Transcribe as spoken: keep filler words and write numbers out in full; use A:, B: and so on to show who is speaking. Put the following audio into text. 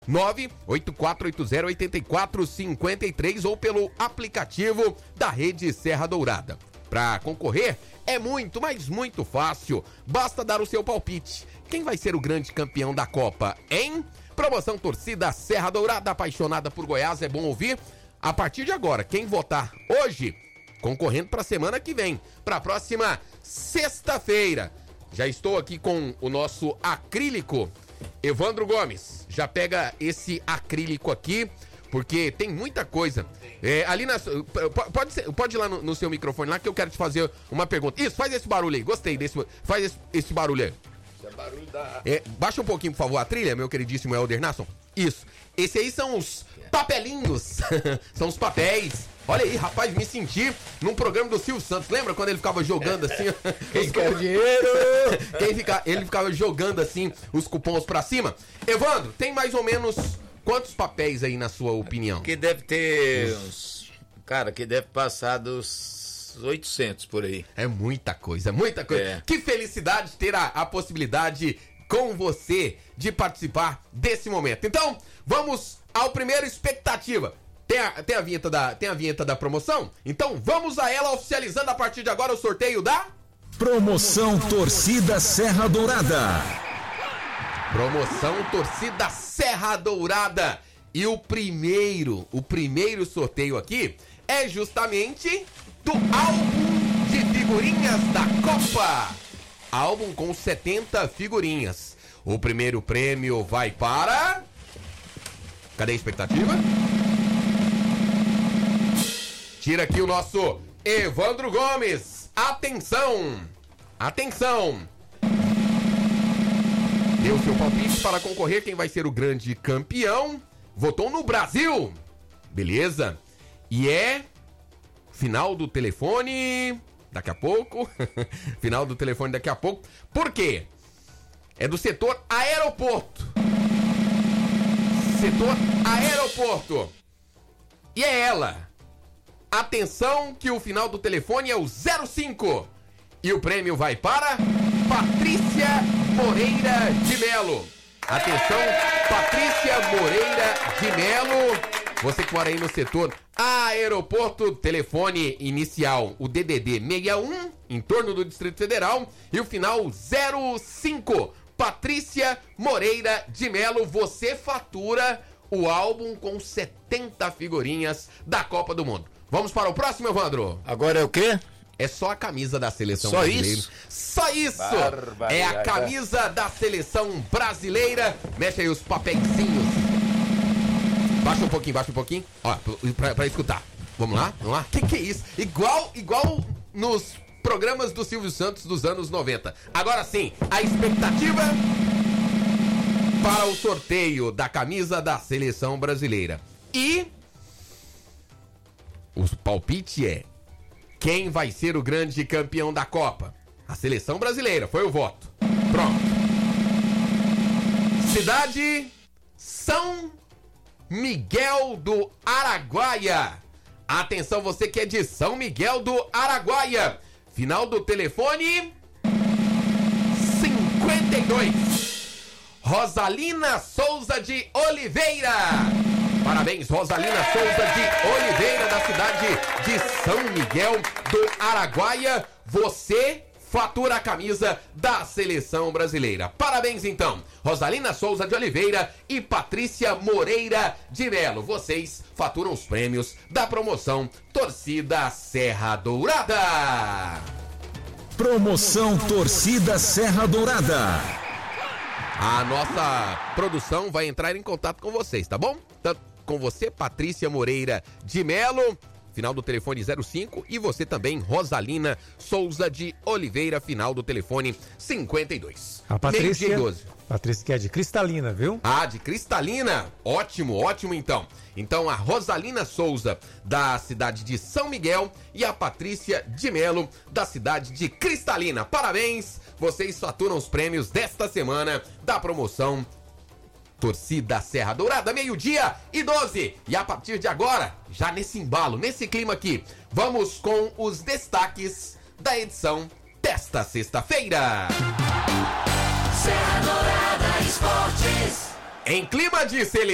A: nove oito quatro oito zero oito quatro cinco três ou pelo aplicativo da Rede Serra Dourada. Para concorrer é muito, mas muito fácil. Basta dar o seu palpite. Quem vai ser o grande campeão da Copa, hein? Promoção Torcida Serra Dourada, apaixonada por Goiás, é bom ouvir. A partir de agora, quem votar hoje, concorrendo para a semana que vem, para a próxima sexta-feira. Já estou aqui com o nosso acrílico, Evandro Gomes. Já pega esse acrílico aqui, porque tem muita coisa. É, ali na, pode, ser, pode ir lá no, no seu microfone lá que eu quero te fazer uma pergunta. Isso, faz esse barulho aí, gostei desse. Faz esse, esse barulho aí. Esse é barulho da... é, baixa um pouquinho, por favor, a trilha, meu queridíssimo Helder Nasson. Isso. Esse aí são os papelinhos. São os papéis. Olha aí, rapaz, me senti num programa do Silvio Santos. Lembra quando ele ficava jogando assim?
B: Quem quer dinheiro?
A: Quem fica, ele ficava jogando assim os cupons pra cima. Evandro, tem mais ou menos quantos papéis aí na sua opinião?
B: Que deve ter uns... Cara, que deve passar dos oitocentos por aí.
A: É muita coisa, muita coisa. É. Que felicidade ter a, a possibilidade com você de participar desse momento. Então, vamos ao primeiro expectativa. Tem a, tem a vinheta da, tem a vinheta da promoção? Então vamos a ela, oficializando a partir de agora o sorteio da...
C: Promoção Torcida Serra Dourada.
A: Promoção Torcida Serra Dourada. E o primeiro, o primeiro sorteio aqui é justamente do álbum de figurinhas da Copa. Álbum com setenta figurinhas. O primeiro prêmio vai para... Cadê a expectativa? Tira aqui o nosso Evandro Gomes. Atenção! Atenção! Deu seu palpite para concorrer. Quem vai ser o grande campeão? Votou no Brasil. Beleza? E é... Final do telefone... Daqui a pouco. Final do telefone daqui a pouco. Por quê? É do setor aeroporto. Setor aeroporto. E é ela. Atenção que o final do telefone é o zero cinco. E o prêmio vai para Patrícia Moreira de Melo. Atenção, Patrícia Moreira de Melo. Você que mora aí no setor aeroporto, telefone inicial, o D D D sessenta e um, em torno do Distrito Federal. E o final zero cinco. Patrícia Moreira de Melo, você fatura o álbum com setenta figurinhas da Copa do Mundo. Vamos para o próximo, Evandro?
B: Agora é o quê?
A: É só a camisa da seleção
B: só
A: brasileira.
B: Isso?
A: Só isso! É a camisa da seleção brasileira. Mexe aí os papeizinhos. Baixa um pouquinho, baixa um pouquinho. Ó, pra, pra escutar. Vamos lá, vamos lá. Que que é isso? Igual, igual nos programas do Silvio Santos dos anos noventa. Agora sim, a expectativa para o sorteio da camisa da seleção brasileira. E o palpite é: quem vai ser o grande campeão da Copa? A seleção brasileira, foi o voto. Pronto. Cidade São Miguel do Araguaia. Atenção, você que é de São Miguel do Araguaia. Final do telefone cinquenta e dois. Rosalina Souza de Oliveira. Parabéns, Rosalina Souza de Oliveira, da cidade de São Miguel do Araguaia. Você fatura a camisa da seleção brasileira. Parabéns, então, Rosalina Souza de Oliveira e Patrícia Moreira de Melo. Vocês faturam os prêmios da promoção Torcida Serra Dourada.
C: Promoção Torcida Serra Dourada.
A: A nossa produção vai entrar em contato com vocês, tá bom? Tanto com você, Patrícia Moreira de Melo, final do telefone zero cinco, e você também, Rosalina Souza de Oliveira, final do telefone cinquenta e dois.
D: A Patrícia, Patrícia que é de Cristalina, viu?
A: Ah, de Cristalina? Ótimo, ótimo então. Então a Rosalina Souza, da cidade de São Miguel, e a Patrícia de Melo, da cidade de Cristalina. Parabéns, vocês faturam os prêmios desta semana da promoção Torcida Serra Dourada, meio-dia e doze. E a partir de agora, já nesse embalo, nesse clima aqui, vamos com os destaques da edição desta sexta-feira.
E: Serra Dourada Esportes.
A: Em clima de celebração.